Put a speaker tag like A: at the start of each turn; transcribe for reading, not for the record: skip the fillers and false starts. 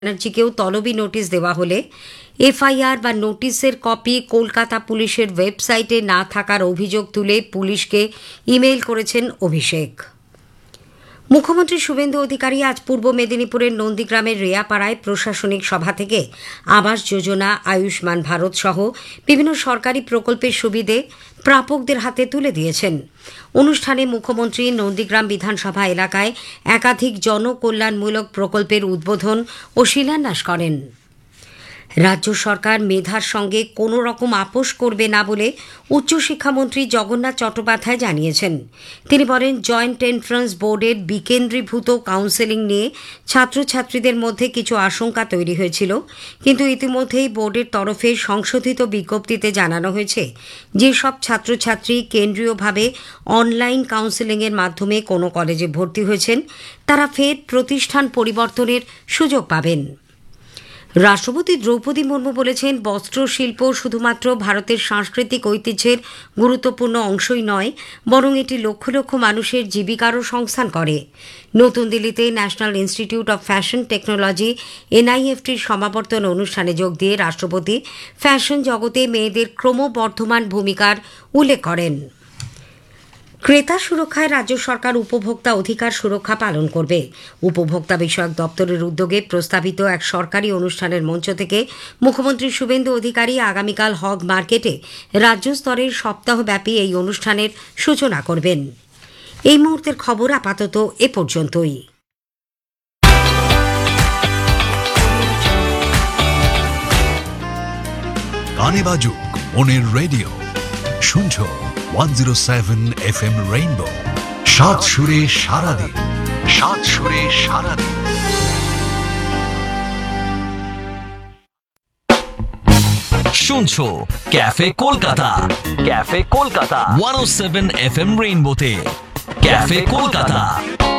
A: ব্যানার্জিকেও তলবি নোটিশ দেওয়া হলে এফআইআর বা নোটিশের কপি কলকাতা পুলিশের ওয়েবসাইটে না থাকার অভিযোগ তুলে পুলিশকে ইমেইল করেছেন অভিষেক। মুখ্যমন্ত্রী শুভেন্দু অধিকারী আজ পূর্ব মেদিনীপুরের নন্দীগ্রামের রেয়াপাড়ায় প্রশাসনিক সভা থেকে আবাস যোজনা, আয়ুষ্মান ভারত সহ বিভিন্ন সরকারি প্রকল্পের সুবিধে প্রাপকদের হাতে তুলে দিয়েছেন। অনুষ্ঠানে মুখ্যমন্ত্রী নন্দীগ্রাম বিধানসভা এলাকায় একাধিক জনকল্যাণমূলক প্রকল্পের উদ্বোধন ও শিলান্যাস করেন। রাজ্য সরকার মেধার সঙ্গে কোনো রকম আপোষ করবে না বলে উচ্চশিক্ষামন্ত্রী জগন্নাথ চট্টোপাধ্যায় জানিয়েছেন। তিনি বলেন, জয়েন্ট এন্ট্রান্স বোর্ডের বিকেন্দ্রীভূত কাউন্সেলিং নিয়ে ছাত্রছাত্রীদের মধ্যে কিছু আশঙ্কা তৈরি হয়েছিল, কিন্তু ইতিমধ্যেই বোর্ডের তরফে সংশোধিত বিজ্ঞপ্তিতে জানানো হয়েছে যেসব ছাত্রছাত্রী কেন্দ্রীয়ভাবে অনলাইন কাউন্সেলিংয়ের মাধ্যমে কোনো কলেজে ভর্তি হয়েছেন তারা ফের প্রতিষ্ঠান পরিবর্তনের সুযোগ পাবেন। রাষ্ট্রপতি দ্রৌপদী মুর্মু বলেছেন, বস্ত্রশিল্প শুধুমাত্র ভারতের সাংস্কৃতিক ঐতিহ্যের গুরুত্বপূর্ণ অংশই নয়, বরং এটি লক্ষ লক্ষ মানুষের জীবিকারও সংস্থান করে। নতুন দিল্লিতে national institute of fashion technology এনআইএফটির সমাবর্তন অনুষ্ঠানে যোগ দিয়ে রাষ্ট্রপতি ফ্যাশন জগতে মেয়েদের ক্রমবর্ধমান ভূমিকার উল্লেখ করেন। ক্রেতা সুরক্ষায় রাজ্য সরকার উপভোক্তা অধিকার সুরক্ষা পালন করবে। উপভোক্তা বিষয়ক দপ্তরের উদ্যোগে প্রস্তাবিত এক সরকারি অনুষ্ঠানের মঞ্চ থেকে মুখ্যমন্ত্রী শুভেন্দু অধিকারী আগামীকাল হগ মার্কেটে রাজ্য স্তরের সপ্তাহব্যাপী এই অনুষ্ঠানের সূচনা করবেন। এই মুহূর্তের খবর আপাতত এ পর্যন্তই।
B: গানে বাজুক মনের রেডিও, শুনছো 107 FM রেইনবো। সাত সুরে সারাদিন, সাত সুরে সারাদিন।
C: শুনছো cafe Kolkata, cafe Kolkata 107 FM রেইনবোতে। Cafe Kolkata.